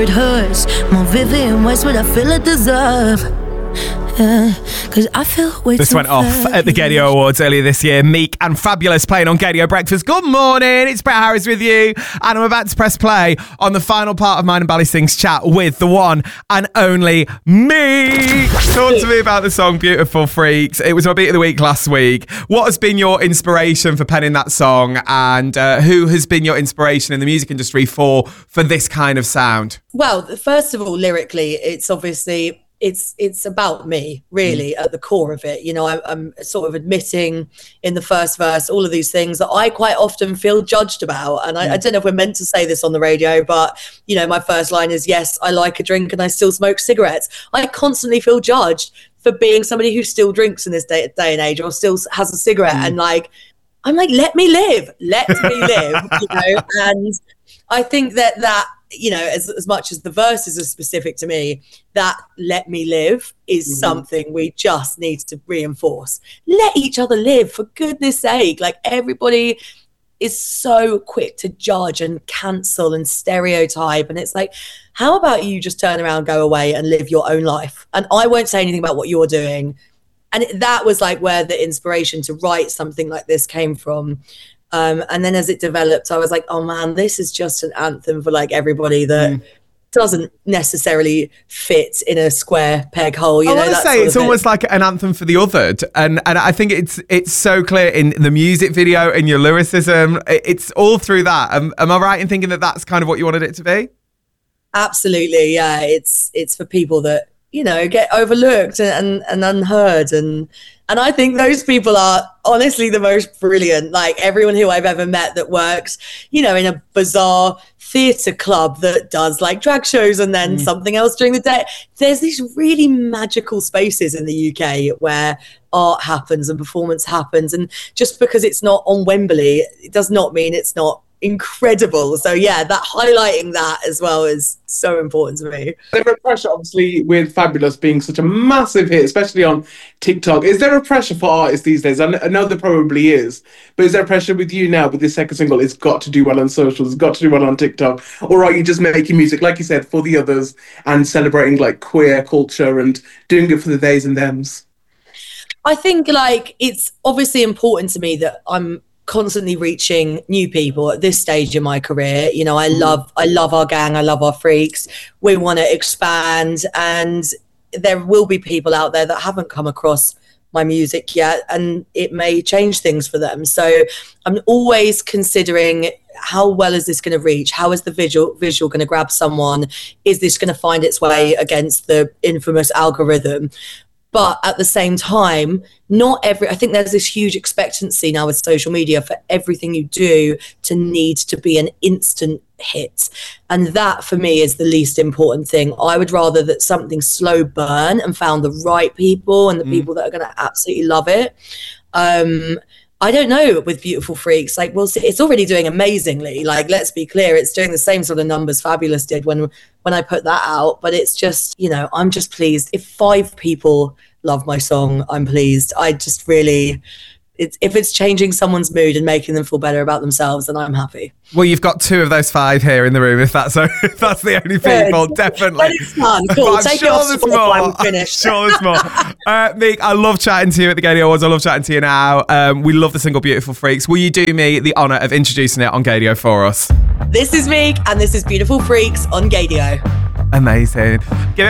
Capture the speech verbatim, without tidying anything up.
It hurts more vivid in ways what I feel I deserve. Yeah, cause I feel way This too went off fast. at the Gadio Awards earlier this year. Meek and Fabulous playing on Gadio Breakfast. Good morning, it's Brett Harris with you, and I'm about to press play on the final part of mine and Bally Sings chat with the one and only Meek. Talk to me about the song Beautiful Freaks. It was my beat of the week last week. What has been your inspiration for penning that song, and uh, who has been your inspiration in the music industry for for this kind of sound? Well, first of all, lyrically, it's obviously it's it's about me, really, mm. at the core of it. You know, I, I'm sort of admitting in the first verse all of these things that I quite often feel judged about. And I, mm. I don't know if we're meant to say this on the radio, but, you know, my first line is, yes, I like a drink and I still smoke cigarettes. I constantly feel judged for being somebody who still drinks in this day, day and age, or still has a cigarette. Mm. And like, I'm like, let me live, let me live, you know. And I think that that, you know, as, as much as the verses are specific to me, that let me live is mm-hmm. something we just need to reinforce. Let each other live, for goodness sake. Like, everybody is so quick to judge and cancel and stereotype. And it's like, how about you just turn around, go away and live your own life? And I won't say anything about what you're doing. And it, that was like where the inspiration to write something like this came from. Um, and then as it developed, I was like, oh man, this is just an anthem for like everybody that mm. doesn't necessarily fit in a square peg hole. You I know, want to say it's almost like an anthem for the othered. And and I think it's it's so clear in the music video and your lyricism. It's all through that. Am, am I right in thinking that that's kind of what you wanted it to be? Absolutely. Yeah. It's, it's for people that, you know, get overlooked and, and, and unheard. And, and I think those people are honestly the most brilliant. Like, everyone who I've ever met that works, you know, in a bizarre theatre club that does like drag shows and then mm. something else during the day. There's these really magical spaces in the U K where art happens and performance happens. And just because it's not on Wembley, it does not mean it's not incredible. So yeah, that highlighting that as well is so important to me. There's a pressure, obviously, with Fabulous being such a massive hit, especially on TikTok. Is there a pressure for artists these days? I know there probably is, but is there pressure with you now with this second single? It's got to do well on socials, it's got to do well on TikTok, or are you just making music, like you said, for the others and celebrating like queer culture and doing it for the theys and thems? I think like it's obviously important to me that I'm constantly reaching new people at this stage in my career. You know, I love I love our gang, I love our freaks. We want to expand, and there will be people out there that haven't come across my music yet, and it may change things for them. So I'm always considering, how well is this going to reach? How is the visual visual going to grab someone? Is this going to find its way against the infamous algorithm? But at the same time, not every, I think there's this huge expectancy now with social media for everything you do to need to be an instant hit. And that for me is the least important thing. I would rather that something slow burn and found the right people and the mm. people that are going to absolutely love it. Um, I don't know with Beautiful Freaks, like, we'll see. It's already doing amazingly. Like, let's be clear, it's doing the same sort of numbers Fabulous did when when I put that out. But it's just, you know, I'm just pleased. If five people love my song, I'm pleased. I just really, it's, if it's changing someone's mood and making them feel better about themselves, then I'm happy. Well, you've got two of those five here in the room, if that's if that's the only people, Good. definitely. But it's fun. Cool. I'm Take sure it off there's before more. I'm finished. I'm sure there's more. Uh, Meek, I love chatting to you at the Gadio Awards. I love chatting to you now. Um, we love the single Beautiful Freaks. Will you do me the honour of introducing it on Gadio for us? This is Meek, and this is Beautiful Freaks on Gadio. Amazing. Give it